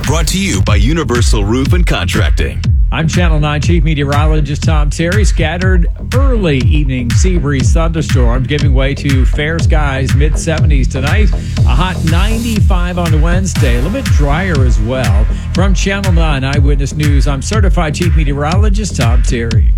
brought to you by Universal Roof and Contracting. I'm Channel 9 Chief Meteorologist Tom Terry. Scattered early evening sea breeze thunderstorms giving way to fair skies, mid-70s tonight. A hot 95 on Wednesday. A little bit drier as well. From Channel 9 Eyewitness News, I'm Certified Chief Meteorologist Tom Terry.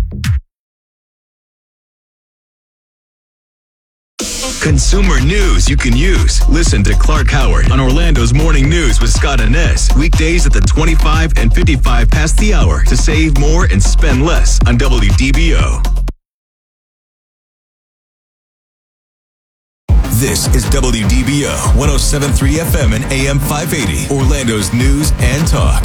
Consumer news you can use. Listen to Clark Howard on Orlando's Morning News with Scott Inez. Weekdays at the 25 and 55 past the hour to save more and spend less on WDBO. This is WDBO 107.3 FM and AM 580, Orlando's news and talk.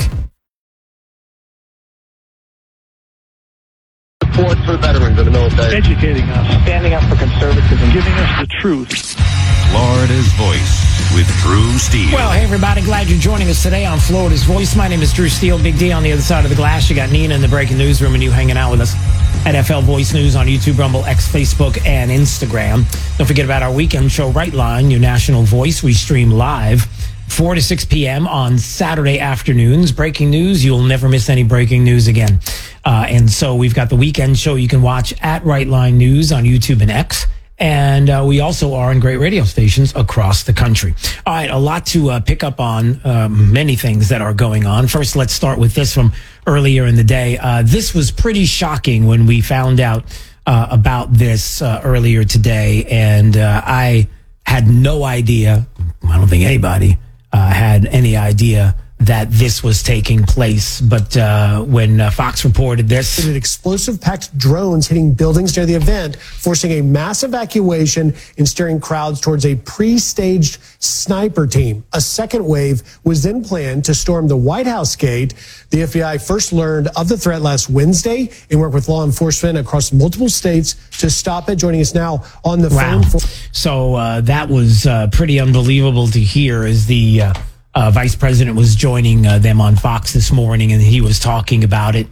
Support for veterans of the military. Educating us. Standing up for conservatism. Giving us the truth. Florida's Voice with Drew Steele. Well, hey, everybody. Glad you're joining us today on Florida's Voice. My name is Drew Steele. Big D on the other side of the glass. You got Nina in the breaking newsroom and you hanging out with us at FL Voice News on YouTube, Rumble, X, Facebook, and Instagram. Don't forget about our weekend show, Right Line, your national voice. We stream live 4 to 6 p.m. on Saturday afternoons. Breaking news. You'll never miss any breaking news again. And so we've got the weekend show you can watch at Right Line News on YouTube and X. And we also are on great radio stations across the country. All right, a lot to pick up on, many things that are going on. First, let's start with this from earlier in the day. This was pretty shocking when we found out about this earlier today. And I had no idea, I don't think anybody had any idea that this was taking place. But when Fox reported this... Explosive-packed drones hitting buildings near the event, forcing a mass evacuation and steering crowds towards a pre-staged sniper team. A second wave was then planned to storm the White House gate. The FBI first learned of the threat last Wednesday and worked with law enforcement across multiple states to stop it. Joining us now on the phone. So that was pretty unbelievable to hear as the... Vice President was joining them on Fox this morning, and he was talking about it.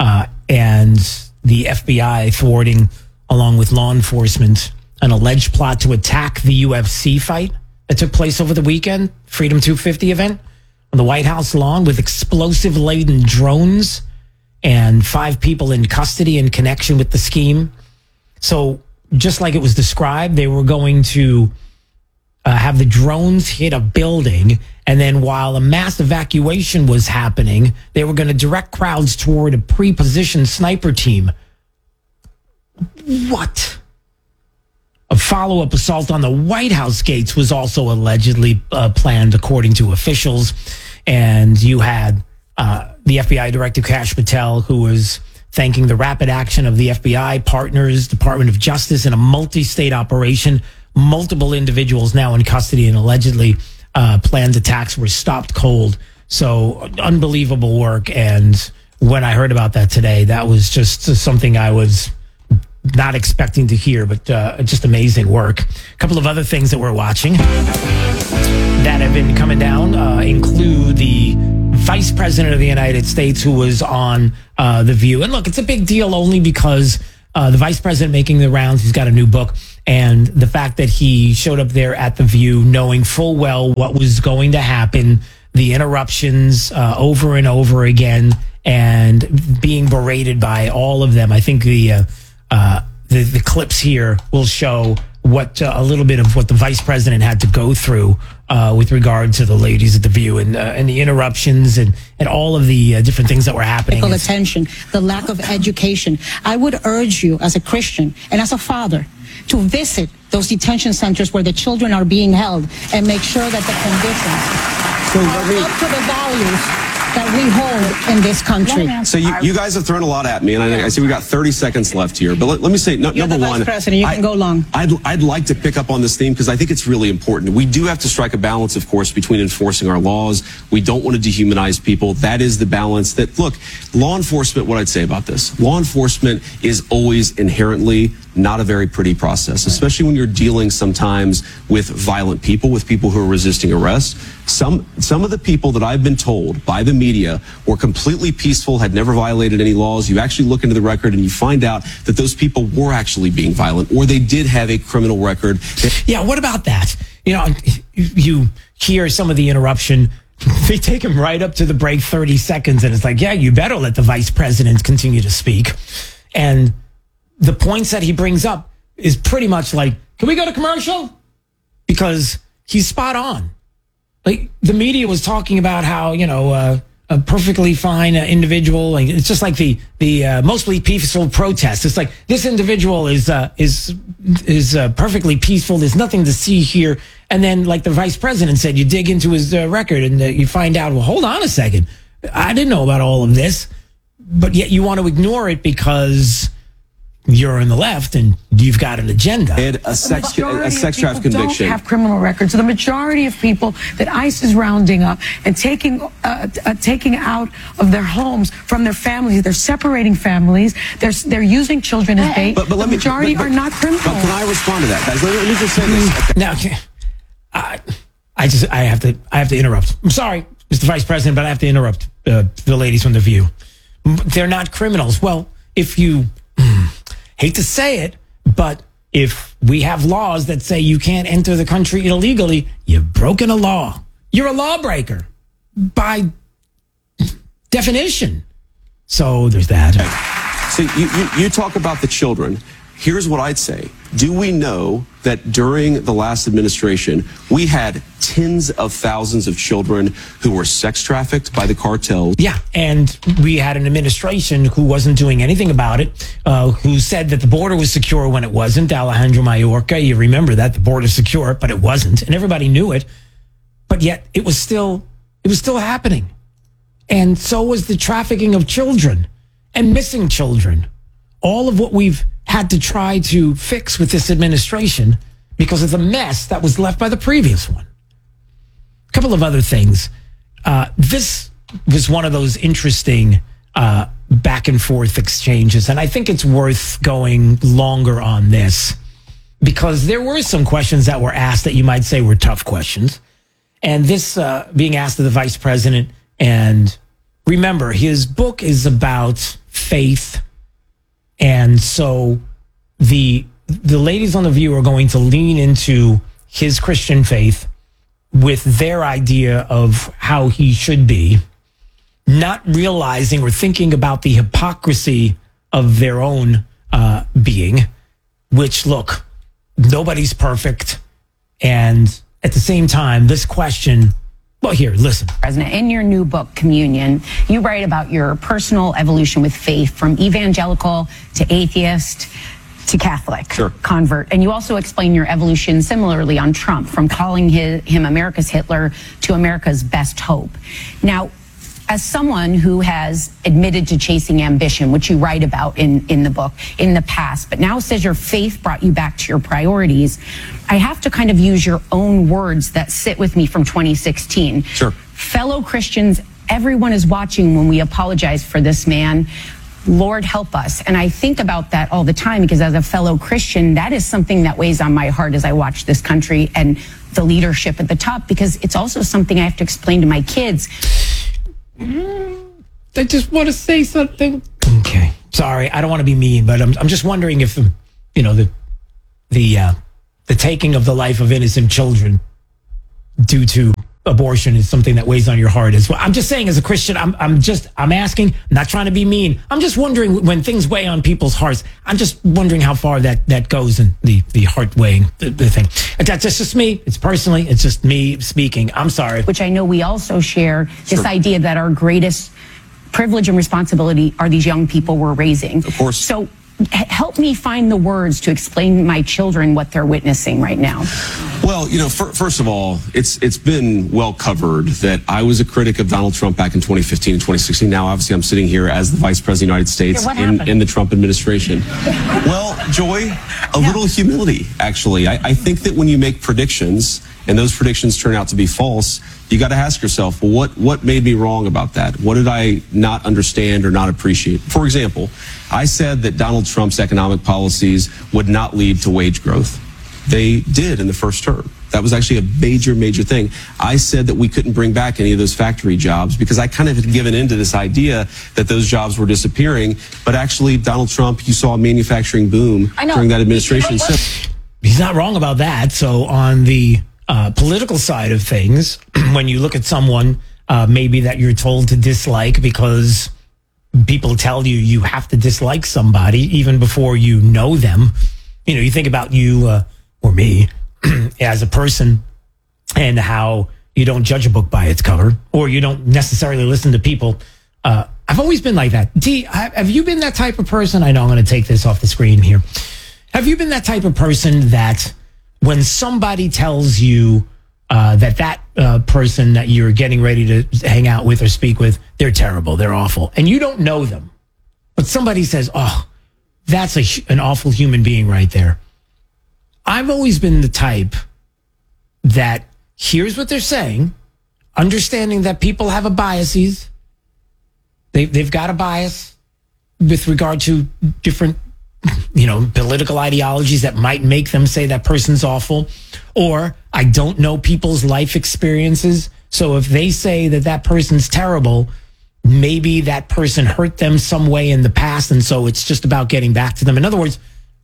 And the FBI thwarting, along with law enforcement, an alleged plot to attack the UFC fight that took place over the weekend, Freedom 250 event, on the White House lawn with explosive-laden drones and 5 people in custody in connection with the scheme. So just like it was described, they were going to have the drones hit a building, and then while a mass evacuation was happening, they were going to direct crowds toward a pre-positioned sniper team. What? A follow-up assault on the White House gates was also allegedly planned, according to officials. And you had the FBI Director Kash Patel, who was thanking the rapid action of the FBI partners, Department of Justice, in a multi-state operation. Multiple individuals now in custody, and allegedly planned attacks were stopped cold. So unbelievable work. And when I heard about that today, that was just something I was not expecting to hear, but just amazing work. A couple of other things that we're watching that have been coming down include the Vice President of the United States, who was on The View. And look, it's a big deal only because the Vice President making the rounds, he's got a new book. And the fact that he showed up there at The View knowing full well what was going to happen, the interruptions over and over again, and being berated by all of them. I think the clips here will show what a little bit of what the Vice President had to go through with regard to the ladies at The View and the interruptions and all of the different things that were happening. Attention, the lack of education. I would urge you as a Christian and as a father to visit those detention centers where the children are being held and make sure that the conditions are up to the values that we hold in this country. So you guys have thrown a lot at me, and I see we got 30 seconds left here. But let me say, number one, Vice President, you can go long. I'd like to pick up on this theme because I think it's really important. We do have to strike a balance, of course, between enforcing our laws. We don't want to dehumanize people. That is the balance that, look, law enforcement, what I'd say about this, law enforcement is always inherently not a very pretty process, especially when you're dealing sometimes with violent people, with people who are resisting arrest. Some of the people that I've been told by the media were completely peaceful, had never violated any laws. You actually look into the record and you find out that those people were actually being violent, or they did have a criminal record. Yeah, what about that? You know, you hear some of the interruption they take him right up to the break, 30 seconds, and it's like, yeah, you better let the vice president continue to speak. And the points that he brings up is pretty much like, can we go to commercial? Because he's spot on. Like, the media was talking about how, a perfectly fine individual. Like, it's just like the mostly peaceful protest. It's like, this individual is perfectly peaceful. There's nothing to see here. And then, like the vice president said, you dig into his record and you find out, well, hold on a second. I didn't know about all of this. But yet you want to ignore it because you're on the left and you've got an agenda. And a sex trafficking conviction. Don't have criminal records. The majority of people that ICE is rounding up and taking out of their homes from their families, they're separating families. They're using children as bait. But the majority are not criminals. But can I respond to that, guys? Let me just say this. Now, I have to interrupt. I'm sorry, Mr. Vice President, but I have to interrupt the ladies from The View. They're not criminals. Well, if you hate to say it, but if we have laws that say you can't enter the country illegally, you've broken a law. You're a lawbreaker by definition. So there's that. So you talk about the children. Here's what I'd say. Do we know that during the last administration, we had tens of thousands of children who were sex trafficked by the cartels? Yeah, and we had an administration who wasn't doing anything about it, who said that the border was secure when it wasn't. Alejandro Mayorkas, you remember that, the border secure, but it wasn't, and everybody knew it. But yet it was still happening. And so was the trafficking of children and missing children. All of what we've had to try to fix with this administration because of the mess that was left by the previous one. A couple of other things. This was one of those interesting back and forth exchanges, and I think it's worth going longer on this because there were some questions that were asked that you might say were tough questions. And this being asked of the vice president, and remember, his book is about faith. And so the ladies on The View are going to lean into his Christian faith with their idea of how he should be, not realizing or thinking about the hypocrisy of their own being, which, look, nobody's perfect. And at the same time, this question... Well, here, listen. President, in your new book, Communion, you write about your personal evolution with faith from evangelical to atheist to Catholic convert. And you also explain your evolution similarly on Trump, from calling him America's Hitler to America's best hope. Now, as someone who has admitted to chasing ambition, which you write about in the book in the past, but now says your faith brought you back to your priorities, I have to kind of use your own words that sit with me from 2016. Sure. Fellow Christians, everyone is watching when we apologize for this man. Lord, help us. And I think about that all the time because as a fellow Christian, that is something that weighs on my heart as I watch this country and the leadership at the top, because it's also something I have to explain to my kids. I just want to say something. Okay, sorry, I don't want to be mean, but I'm just wondering if the taking of the life of innocent children due to abortion is something that weighs on your heart as well. I'm just saying, as a Christian, I'm asking. I'm not trying to be mean. I'm just wondering, when things weigh on people's hearts, I'm just wondering how far that goes in the heart weighing the thing. That's just me. It's just me speaking. I'm sorry. Which I know we also share this idea that our greatest privilege and responsibility are these young people we're raising. Of course. So help me find the words to explain to my children what they're witnessing right now. Well, first of all, it's been well covered that I was a critic of Donald Trump back in 2015 and 2016. Now, obviously, I'm sitting here as the Vice President of the United States in the Trump administration. Well, Joy, a little humility, actually. I think that when you make predictions and those predictions turn out to be false, you got to ask yourself, well, what made me wrong about that? What did I not understand or not appreciate? For example, I said that Donald Trump's economic policies would not lead to wage growth. They did in the first term. That was actually a major thing. I said that we couldn't bring back any of those factory jobs because I kind of had given into this idea that those jobs were disappearing. But actually, Donald Trump, you saw a manufacturing boom during that administration. He's not wrong about that. So on the political side of things, when you look at someone maybe that you're told to dislike because people tell you have to dislike somebody even before you know them. You know, you think about you or me as a person and how you don't judge a book by its cover, or you don't necessarily listen to people. I've always been like that. T, have you been that type of person? I know I'm going to take this off the screen here. Have you been that type of person that when somebody tells you that person that you're getting ready to hang out with or speak with, they're terrible, they're awful, and you don't know them, but somebody says, oh, that's an awful human being right there. I've always been the type that here's what they're saying, understanding that people have a biases. They've got a bias with regard to different, political ideologies that might make them say that person's awful. Or I don't know people's life experiences. So if they say that person's terrible, maybe that person hurt them some way in the past. And so it's just about getting back to them. In other words,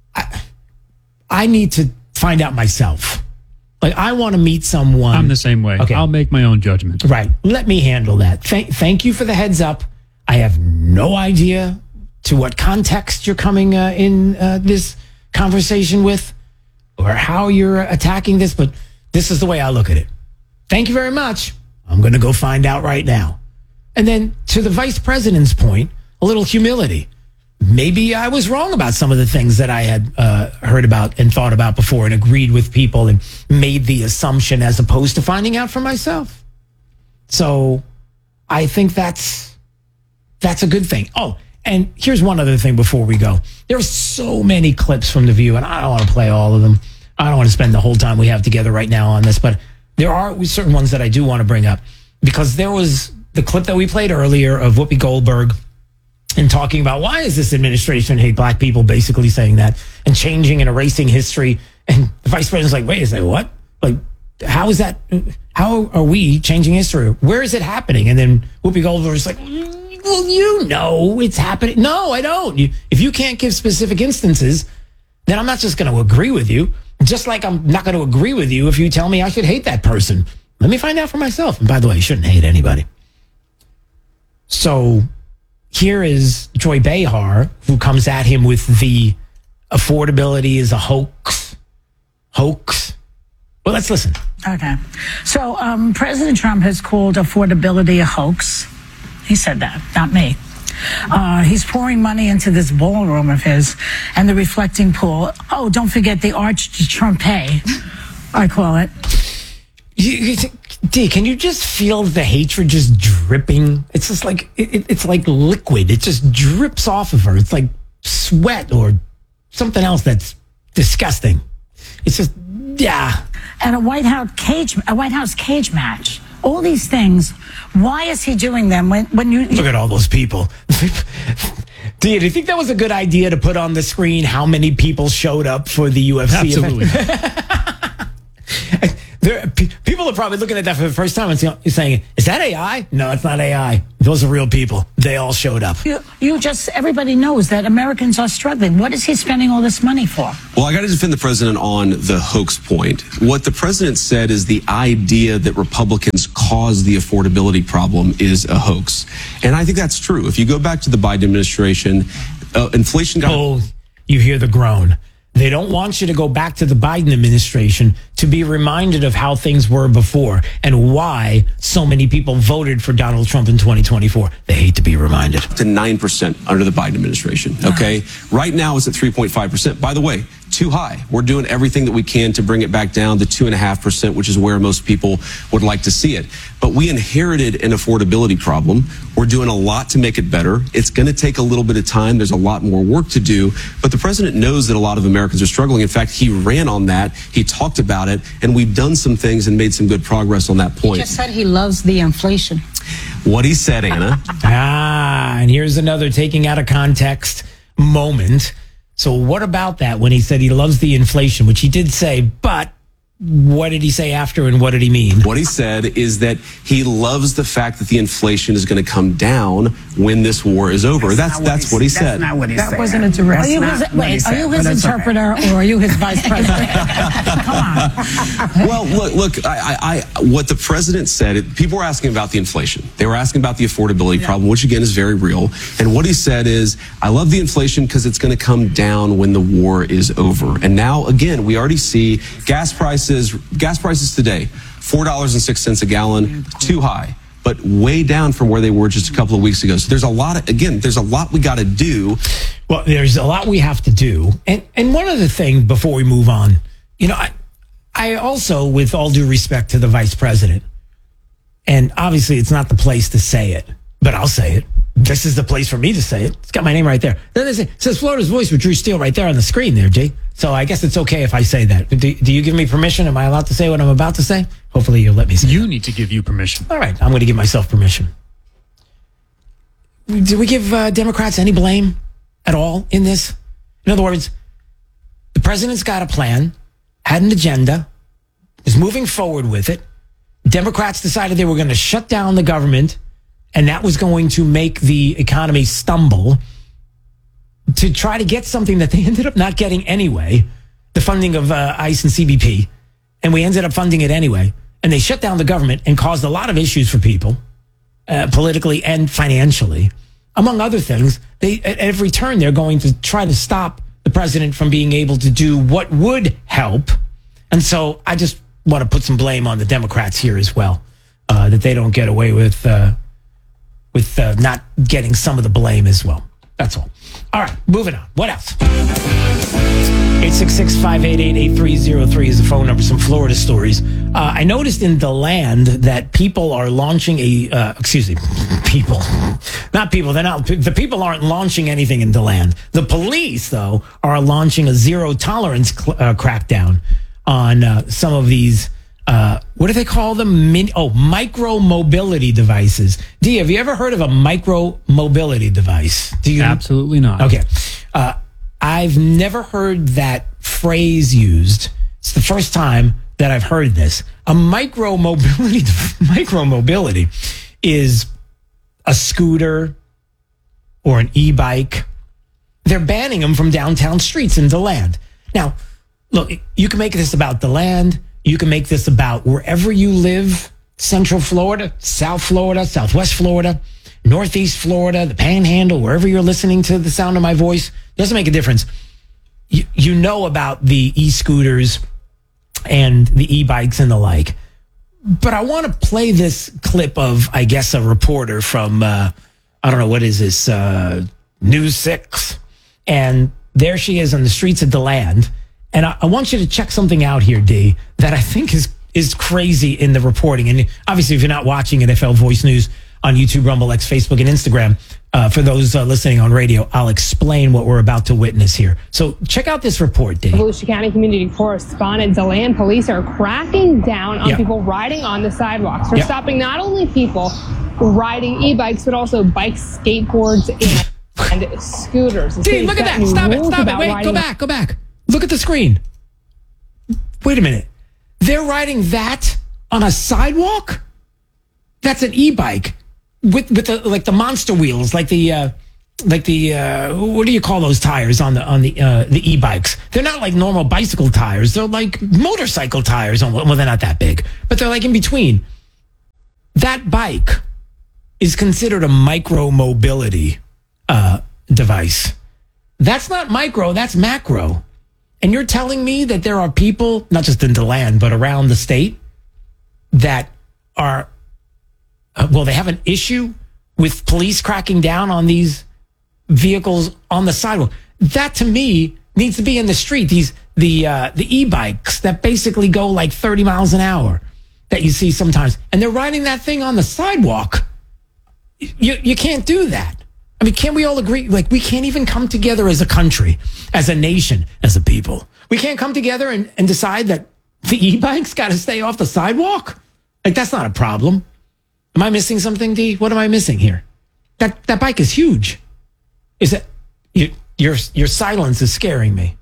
I need to find out myself. Like, I want to meet someone. I'm the same way. Okay. I'll make my own judgment. Right. Let me handle that. Thank you for the heads up. I have no idea to what context you're coming in this conversation with or how you're attacking this, but this is the way I look at it. Thank you very much. I'm going to go find out right now. And then to the vice president's point, a little humility. Maybe I was wrong about some of the things that I had heard about and thought about before and agreed with people and made the assumption as opposed to finding out for myself. So I think that's a good thing. Oh, and here's one other thing before we go. There's so many clips from The View, and I don't want to play all of them. I don't want to spend the whole time we have together right now on this, but there are certain ones that I do want to bring up, because there was the clip that we played earlier of Whoopi Goldberg and talking about why is this administration hate black people, basically saying that, and changing and erasing history. And the vice president's like, wait a second, what? Like, how is that? How are we changing history? Where is it happening? And then Whoopi Goldberg's like, well, you know it's happening. No, I don't. If you can't give specific instances, then I'm not just going to agree with you. Just like I'm not going to agree with you if you tell me I should hate that person. Let me find out for myself. And by the way, you shouldn't hate anybody. So here is Joy Behar, who comes at him with the affordability is a hoax. Well, let's listen. Okay. So President Trump has called affordability a hoax. He said that, not me. He's pouring money into this ballroom of his and the reflecting pool. Oh, don't forget the Arch de Trumpe, I call it. D, can you just feel the hatred just dripping? It's just like, it's like liquid. It just drips off of her. It's like sweat or something else that's disgusting. It's just, yeah. And a White House cage match. All these things. Why is he doing them when you look at all those people? Do you think that was a good idea to put on the screen how many people showed up for the UFC Absolutely. event? People are probably looking at that for the first time and saying, is that AI? No, it's not AI. Those are real people. They all showed up. Everybody knows that Americans are struggling. What is he spending all this money for? Well, I got to defend the president on the hoax point. What the president said is the idea that Republicans caused the affordability problem is a hoax. And I think that's true. If you go back to the Biden administration, inflation got... Oh, you hear the groan. They don't want you to go back to the Biden administration to be reminded of how things were before and why so many people voted for Donald Trump in 2024. They hate to be reminded. To 9% under the Biden administration. Okay. Right now it's at 3.5%. By the way, too high. We're doing everything that we can to bring it back down to 2.5%, which is where most people would like to see it. But we inherited an affordability problem. We're doing a lot to make it better. It's going to take a little bit of time. There's a lot more work to do. But the president knows that a lot of Americans are struggling. In fact, he ran on that. He talked about it. And we've done some things and made some good progress on that point. He just said he loves the inflation. What he said, Anna. And here's another taking out of context moment. So what about that when he said he loves the inflation, which he did say, but what did he say after and what did he mean? What he said is that he loves the fact that the inflation is going to come down when this war is over. That's what he said. That's not what he said. That wasn't a direct. Are you his interpreter or are you his vice president? Come on. Well, look. What the president said. People were asking about the inflation. They were asking about the affordability problem, which again is very real. And what he said is, "I love the inflation because it's going to come down when the war is over." And now, again, we already see gas prices today, $4.06 a gallon, too high, but way down from where they were just a couple of weeks ago. So there's a lot we got to do. Well, there's a lot we have to do. And one other thing before we move on, I also, with all due respect to the vice president, and obviously it's not the place to say it, but I'll say it. This is the place for me to say it. It's got my name right there. Then it says Florida's Voice with Drew Steele right there on the screen there, G. So I guess it's okay if I say that. Do you give me permission? Am I allowed to say what I'm about to say? Hopefully you'll let me say it. You need to give you permission. All right. I'm going to give myself permission. Do we give Democrats any blame at all in this? In other words, the president's got a plan, had an agenda, is moving forward with it. Democrats decided they were going to shut down the government, and that was going to make the economy stumble, to try to get something that they ended up not getting anyway, the funding of ICE and CBP. And we ended up funding it anyway. And they shut down the government and caused a lot of issues for people, politically and financially. Among other things, at every turn, they're going to try to stop the president from being able to do what would help. And so I just want to put some blame on the Democrats here as well, that they don't get away with not getting some of the blame as well. That's all. All right, moving on. What else? 866-588-8303 is the phone number. Some Florida stories. I noticed in DeLand that people are launching the people aren't launching anything in DeLand. The police, though, are launching a zero tolerance crackdown on some of these, what do they call them? Micro mobility devices. D, have you ever heard of a micro mobility device? Do you? Absolutely not. Okay. I've never heard that phrase used. It's the first time that I've heard this. A micro mobility is a scooter or an e-bike. They're banning them from downtown streets in DeLand. Now, look, you can make this about DeLand. You can make this about wherever you live, Central Florida, South Florida, Southwest Florida, Northeast Florida, the Panhandle, wherever you're listening to the sound of my voice. Doesn't make a difference. You know about the e-scooters and the e-bikes and the like. But I want to play this clip of, I guess, a reporter from, I don't know, what is this, News 6. And there she is on the streets of DeLand. And I want you to check something out here, D, that I think is crazy in the reporting. And obviously, if you're not watching NFL Voice News on YouTube, Rumble, X, Facebook, and Instagram, for those listening on radio, I'll explain what we're about to witness here. So check out this report, D. Volusia County community correspondent DeLand police are cracking down on people riding on the sidewalks. They're stopping not only people riding e-bikes, but also bikes, skateboards, and scooters. D, look at that. Stop it. Wait, go back. Look at the screen. Wait a minute. They're riding that on a sidewalk? That's an e-bike with the monster wheels, like the what do you call those tires on the e-bikes? They're not like normal bicycle tires. They're like motorcycle tires. Well, they're not that big, but they're like in between. That bike is considered a micro mobility device. That's not micro, that's macro. And you're telling me that there are people, not just in DeLand, but around the state, that are, they have an issue with police cracking down on these vehicles on the sidewalk. That, to me, needs to be in the street. The e-bikes that basically go like 30 miles an hour that you see sometimes. And they're riding that thing on the sidewalk. You can't do that. I mean, can't we all agree? Like, we can't even come together as a country, as a nation, as a people. We can't come together and decide that the e-bike's got to stay off the sidewalk? Like, that's not a problem. Am I missing something, D? What am I missing here? That bike is huge. Is it? Your silence is scaring me.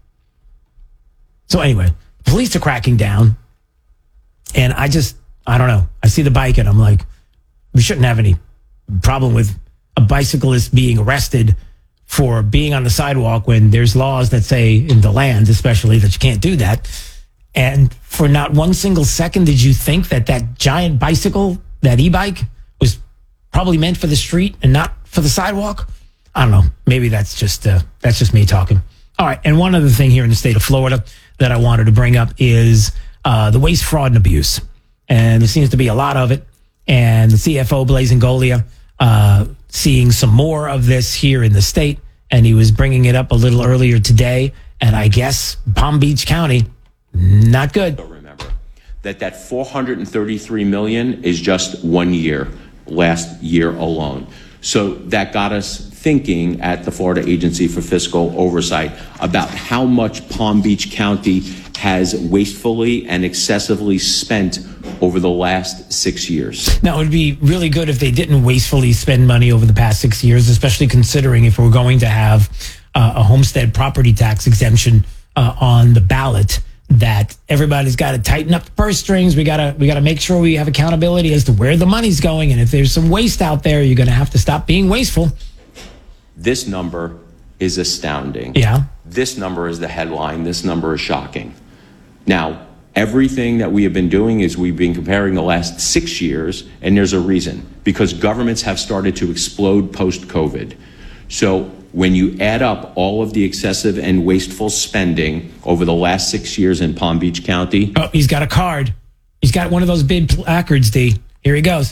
So anyway, police are cracking down. And I don't know. I see the bike and I'm like, we shouldn't have any problem with a bicyclist being arrested for being on the sidewalk when there's laws that say in the land, especially, that you can't do that. And for not one single second did you think that giant bicycle, that e-bike, was probably meant for the street and not for the sidewalk? I don't know. Maybe that's just me talking. All right. And one other thing here in the state of Florida that I wanted to bring up is the waste, fraud, and abuse. And there seems to be a lot of it. And the CFO, Blaise Ingoglia, seeing some more of this here in the state. And he was bringing it up a little earlier today. And I guess Palm Beach County, not good. Remember that $433 million is just 1 year, last year alone. So that got us thinking at the Florida Agency for Fiscal Oversight about how much Palm Beach County has wastefully and excessively spent over the last 6 years. Now, it would be really good if they didn't wastefully spend money over the past 6 years, especially considering if we're going to have a homestead property tax exemption on the ballot, that everybody's got to tighten up the purse strings. We got to make sure we have accountability as to where the money's going. And if there's some waste out there, you're going to have to stop being wasteful. This number is astounding. Yeah. This number is the headline. This number is shocking. Now, everything that we have been doing is we've been comparing the last 6 years, and there's a reason. Because governments have started to explode post-COVID. So when you add up all of the excessive and wasteful spending over the last 6 years in Palm Beach County. Oh, he's got a card. He's got one of those big placards, D. Here he goes.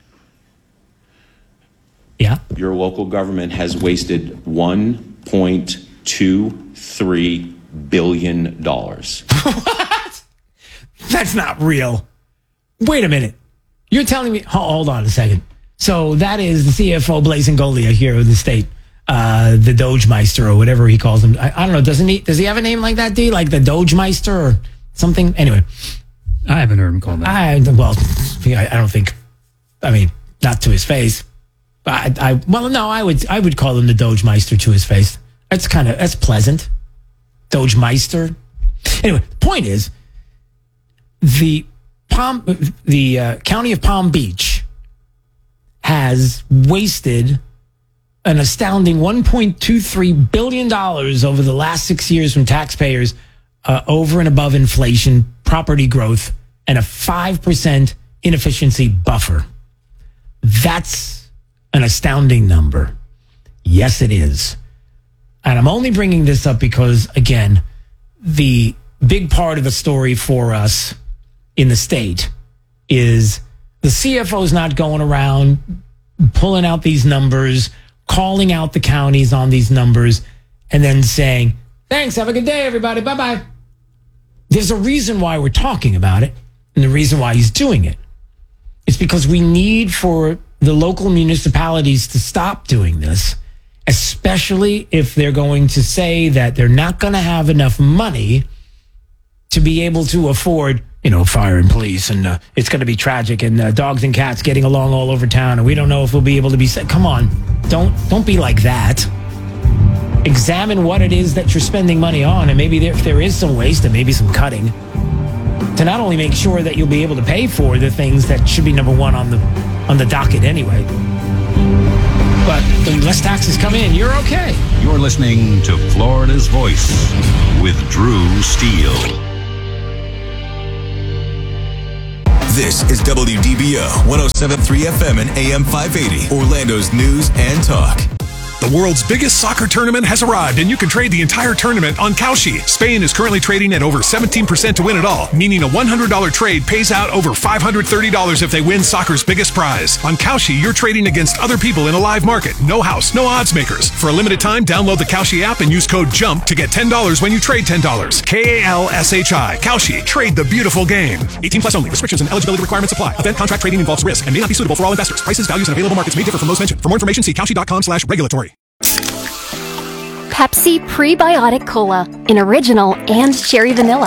Yeah. Your local government has wasted $1.23 billion. What? That's not real. Wait a minute. You're telling me... Hold on a second. So that is the CFO, Blaise Ingoglia, here in the state. The Dogmeister, or whatever he calls him. I don't know. Does he have a name like that, D? Like the Dogmeister or something? Anyway. I haven't heard him call that. I don't think... I mean, not to his face. I would call him the Dogmeister to his face. That's pleasant. Dogmeister. Anyway, the point is, the county of Palm Beach has wasted an astounding $1.23 billion over the last 6 years from taxpayers, over and above inflation, property growth, and a 5% inefficiency buffer. That's an astounding number. Yes, it is. And I'm only bringing this up because, again, the big part of the story for us in the state is the CFO's not going around pulling out these numbers, calling out the counties on these numbers, and then saying, thanks, have a good day, everybody, bye-bye. There's a reason why we're talking about it, and the reason why he's doing it. It's because we need for the local municipalities to stop doing this, especially if they're going to say that they're not going to have enough money to be able to afford, fire and police, and it's going to be tragic, and dogs and cats getting along all over town, and we don't know if we'll be able to be set. Come on, don't be like that. Examine what it is that you're spending money on, and maybe if there is some waste and maybe some cutting, to not only make sure that you'll be able to pay for the things that should be number one on the docket anyway, but when less taxes come in, you're okay. You're listening to Florida's Voice with Drew Steele. This is WDBO 107.3 FM and AM 580, Orlando's news and talk. The world's biggest soccer tournament has arrived, and you can trade the entire tournament on Kalshi. Spain is currently trading at over 17% to win it all, meaning a $100 trade pays out over $530 if they win soccer's biggest prize. On Kalshi, you're trading against other people in a live market. No house, no odds makers. For a limited time, download the Kalshi app and use code JUMP to get $10 when you trade $10. Kalshi. Kalshi. Trade the beautiful game. 18 plus only. Restrictions and eligibility requirements apply. Event contract trading involves risk and may not be suitable for all investors. Prices, values, and available markets may differ from those mentioned. For more information, see kalshi.com/regulatory. Pepsi Prebiotic Cola in original and cherry vanilla.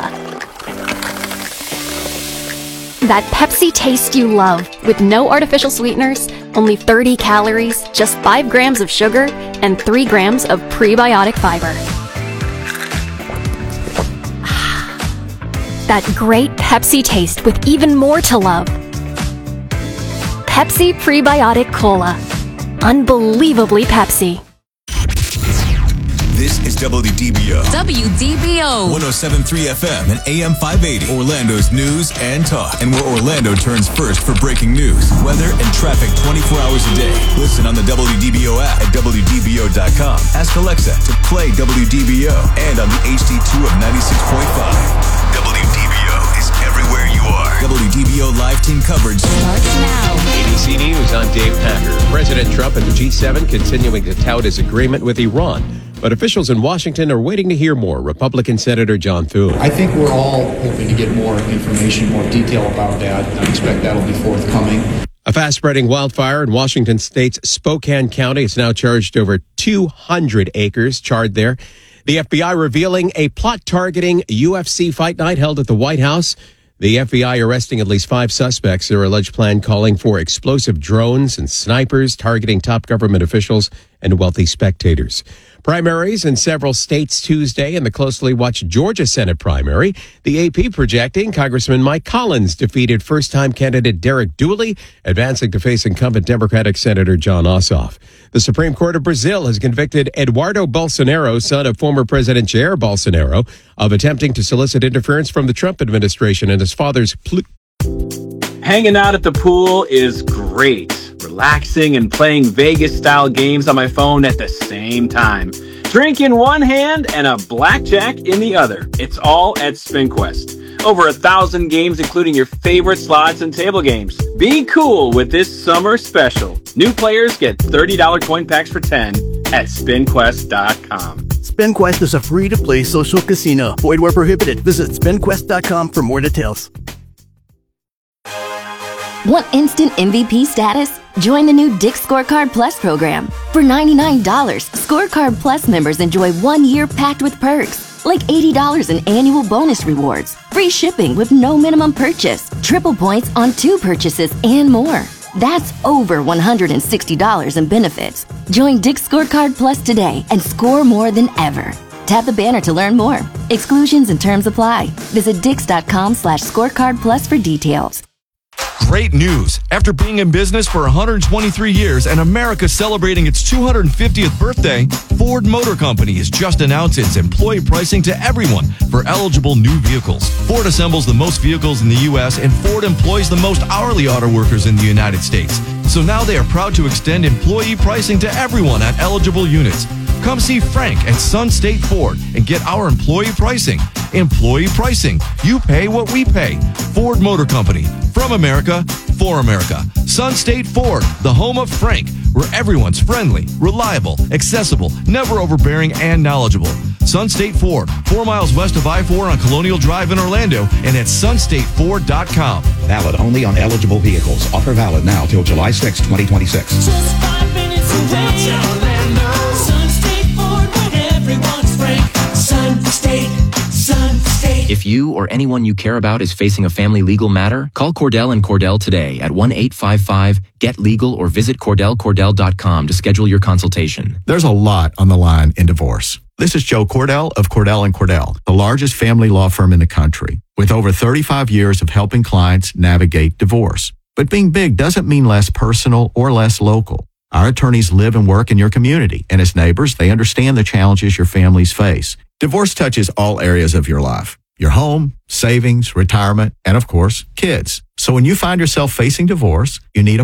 That Pepsi taste you love with no artificial sweeteners, only 30 calories, just 5 grams of sugar, and 3 grams of prebiotic fiber. That great Pepsi taste with even more to love. Pepsi Prebiotic Cola. unbelievably Pepsi. This is WDBO. WDBO. 107.3 FM and AM 580. Orlando's news and talk. And where Orlando turns first for breaking news, weather, and traffic 24 hours a day. Listen on the WDBO app at WDBO.com. Ask Alexa to play WDBO and on the HD2 of 96.5. WDBO is everywhere you are. WDBO live team coverage starts now. ABC News, I'm Dave Packer. President Trump and the G7 continuing to tout his agreement with Iran. But officials in Washington are waiting to hear more. Republican Senator John Thune. I think we're all hoping to get more information, more detail about that. I expect that'll be forthcoming. A fast-spreading wildfire in Washington state's Spokane County has now charged over 200 acres charred there. The FBI revealing a plot targeting UFC fight night held at the White House. The FBI arresting at least 5 suspects. Their alleged plan calling for explosive drones and snipers targeting top government officials and wealthy spectators. Primaries in several states Tuesday in the closely watched Georgia Senate primary. The AP projecting Congressman Mike Collins defeated first-time candidate Derek Dooley, advancing to face incumbent Democratic Senator John Ossoff. The Supreme Court of Brazil has convicted Eduardo Bolsonaro, son of former President Jair Bolsonaro, of attempting to solicit interference from the Trump administration and his father's Hanging out at the pool is great. Relaxing and playing Vegas-style games on my phone at the same time. Drink in one hand and a blackjack in the other. It's all at SpinQuest. Over 1,000 games, including your favorite slots and table games. Be cool with this summer special. New players get $30 coin packs for 10 at SpinQuest.com. SpinQuest is a free-to-play social casino. Void where prohibited. Visit SpinQuest.com for more details. Want instant MVP status? Join the new Dick's Scorecard Plus program. For $99, Scorecard Plus members enjoy 1 year packed with perks, like $80 in annual bonus rewards, free shipping with no minimum purchase, triple points on 2 purchases, and more. That's over $160 in benefits. Join Dick's Scorecard Plus today and score more than ever. Tap the banner to learn more. Exclusions and terms apply. Visit Dix.com/scorecard plus for details. Great news. After being in business for 123 years and America celebrating its 250th birthday, Ford Motor Company has just announced its employee pricing to everyone for eligible new vehicles. Ford assembles the most vehicles in the U.S. and Ford employs the most hourly auto workers in the United States. So now they are proud to extend employee pricing to everyone at eligible units. Come see Frank at Sun State Ford and get our employee pricing. Employee pricing. You pay what we pay. Ford Motor Company. From America, for America. Sun State Ford, the home of Frank, where everyone's friendly, reliable, accessible, never overbearing, and knowledgeable. Sun State Ford, 4 miles west of I-4 on Colonial Drive in Orlando and at sunstateford.com. Valid only on eligible vehicles. Offer valid now till July 6, 2026. Just 5 minutes away, Orlando. Sun State Ford, when everyone's Frank. Sun State. If you or anyone you care about is facing a family legal matter, call Cordell and Cordell today at 1-855-GET-LEGAL or visit CordellCordell.com to schedule your consultation. There's a lot on the line in divorce. This is Joe Cordell of Cordell & Cordell, the largest family law firm in the country, with over 35 years of helping clients navigate divorce. But being big doesn't mean less personal or less local. Our attorneys live and work in your community, and as neighbors, they understand the challenges your families face. Divorce touches all areas of your life. Your home, savings, retirement, and of course, kids. So when you find yourself facing divorce, you need a